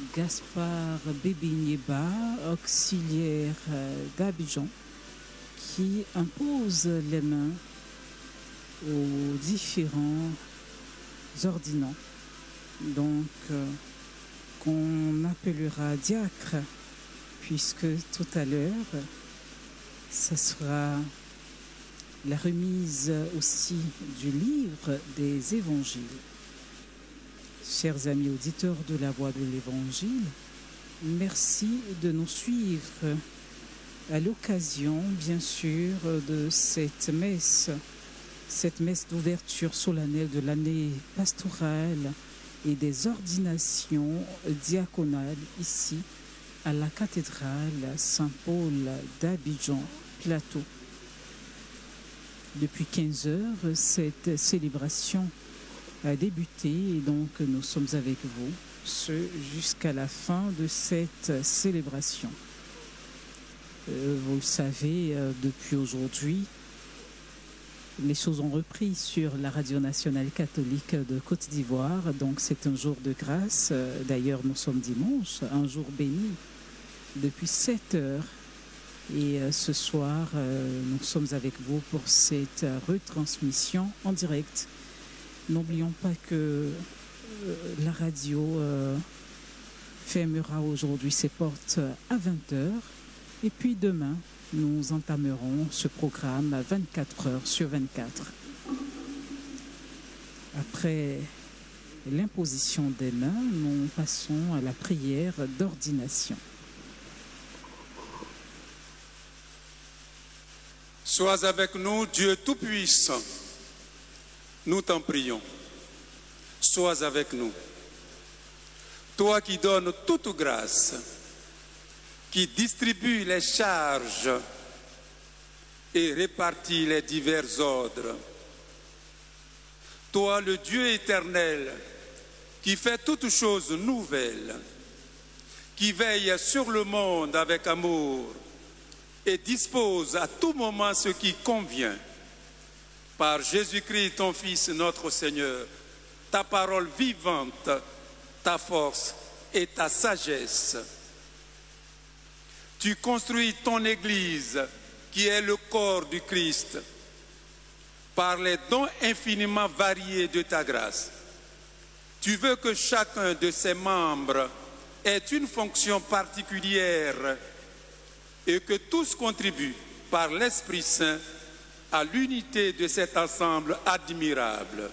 Gaspard Bébé-Nieba, auxiliaire d'Abidjan, qui impose les mains aux différents ordinants, donc qu'on appellera diacre, puisque tout à l'heure, ce sera la remise aussi du livre des évangiles. Chers amis auditeurs de la Voix de l'Évangile, merci de nous suivre à l'occasion, bien sûr, de cette messe d'ouverture solennelle de l'année pastorale et des ordinations diaconales ici à la cathédrale Saint-Paul d'Abidjan, Plateau. Depuis 15 heures, cette célébration a débuté et donc nous sommes avec vous jusqu'à la fin de cette célébration. Vous le savez, depuis aujourd'hui, les choses ont repris sur la radio nationale catholique de Côte d'Ivoire. Donc c'est un jour de grâce. D'ailleurs, nous sommes dimanche, un jour béni depuis 7 heures. Et ce soir, nous sommes avec vous pour cette retransmission en direct. N'oublions pas que la radio fermera aujourd'hui ses portes à 20 heures. Et puis demain, nous entamerons ce programme à 24 heures sur 24. Après l'imposition des mains, nous passons à la prière d'ordination. Sois avec nous, Dieu Tout-Puissant. Nous t'en prions. Sois avec nous. Toi qui donnes toute grâce, qui distribue les charges et répartit les divers ordres. Toi, le Dieu éternel, qui fait toutes choses nouvelles, qui veille sur le monde avec amour et dispose à tout moment ce qui convient. Par Jésus-Christ, ton Fils, notre Seigneur, ta parole vivante, ta force et ta sagesse. Tu construis ton Église, qui est le corps du Christ, par les dons infiniment variés de ta grâce. Tu veux que chacun de ses membres ait une fonction particulière et que tous contribuent par l'Esprit Saint à l'unité de cet ensemble admirable.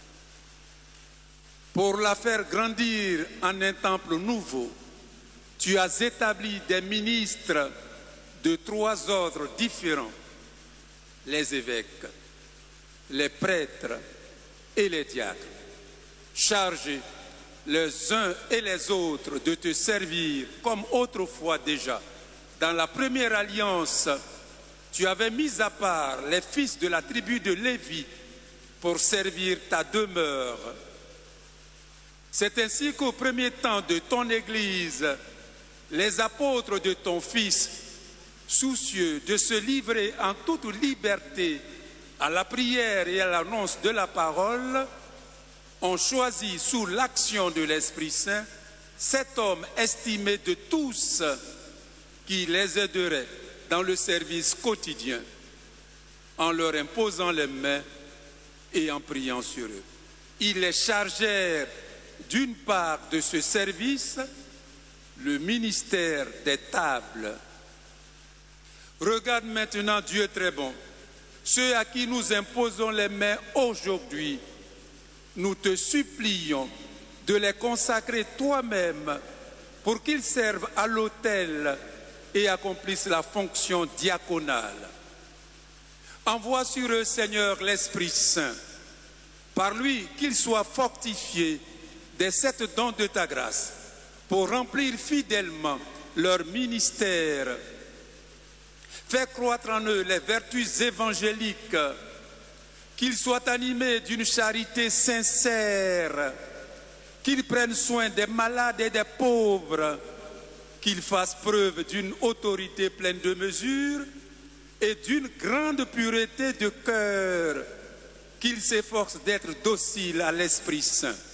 Pour la faire grandir en un temple nouveau, tu as établi des ministres de 3 ordres différents, les évêques, les prêtres et les diacres, chargés les uns et les autres de te servir comme autrefois déjà. Dans la première alliance, tu avais mis à part les fils de la tribu de Lévi pour servir ta demeure. C'est ainsi qu'au premier temps de ton Église, les apôtres de ton Fils, soucieux de se livrer en toute liberté à la prière et à l'annonce de la parole, ont choisi sous l'action de l'Esprit Saint cet homme estimé de tous qui les aiderait dans le service quotidien, en leur imposant les mains et en priant sur eux. Ils les chargèrent d'une part de ce service, le ministère des tables. Regarde maintenant, Dieu très bon, ceux à qui nous imposons les mains aujourd'hui. Nous te supplions de les consacrer toi-même pour qu'ils servent à l'autel et accomplissent la fonction diaconale. Envoie sur eux, Seigneur, l'Esprit Saint. Par lui, qu'ils soient fortifiés des 7 dons de ta grâce pour remplir fidèlement leur ministère. Fais croître en eux les vertus évangéliques, qu'ils soient animés d'une charité sincère, qu'ils prennent soin des malades et des pauvres, qu'ils fassent preuve d'une autorité pleine de mesure et d'une grande pureté de cœur, qu'ils s'efforcent d'être dociles à l'Esprit Saint.